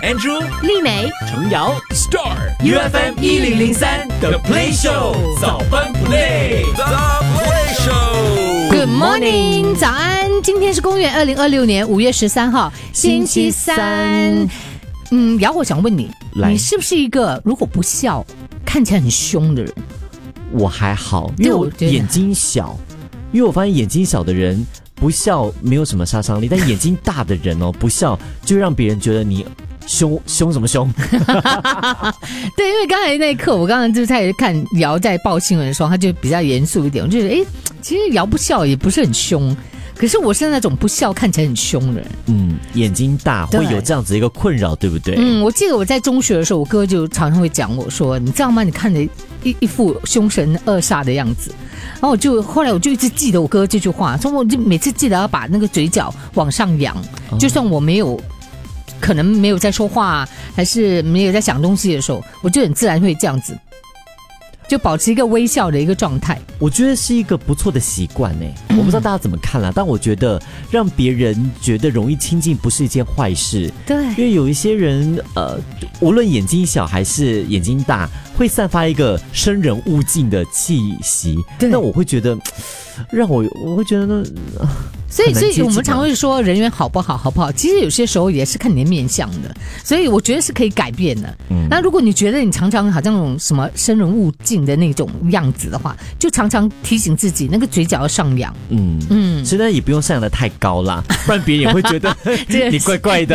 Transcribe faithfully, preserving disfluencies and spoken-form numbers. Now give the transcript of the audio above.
Andrew、 丽美、 程瑶 Star U F M 一零零三 The Play Show 早班 Play The Play Show。Good morning， 早安！今天是公元二零二六年五月十三号，星期三。嗯，姚，我想问你，你是不是一个如果不笑看起来很凶的人？ 我还好，因为我眼睛小，因为我发现眼睛小的人不笑没有什么杀伤力，但眼睛大的人哦，不笑就让别人觉得你凶凶什么凶？ 对，因为刚才那一刻，我刚刚就在看姚在报新闻的时候，他就比较严肃一点，我就觉得，哎，其实姚不笑也不是很凶。可是我是那种不笑看起来很凶的人， 嗯，眼睛大会有这样子一个困扰，对不对？ 嗯，我记得我在中学的时候，我哥就常常会讲我说，你知道吗？你看着一一副凶神恶煞的样子，然后我就后来我就一直记得我哥这句话，所以我就每次记得要把那个嘴角往上扬，哦、就算我没有可能没有在说话，还是没有在想东西的时候，我就很自然会这样子。就保持一个微笑的一个状态， 我觉得是一个不错的习惯诶。我不知道大家怎么看啦，但我觉得让别人觉得容易亲近不是一件坏事。 对，因为有一些人，呃，无论眼睛小还是眼睛大，会散发一个生人勿近的气息。那我会觉得，让我我会觉得呢。 所以，所以我们常会说人缘好不好，好不好？其实有些时候也是看你的面相的，所以我觉得是可以改变的。嗯，那如果你觉得你常常好像那种什么生人勿近的那种样子的话，就常常提醒自己那个嘴角要上扬。 嗯嗯，其实也不用上扬的太高啦，不然别人也会觉得你怪怪的。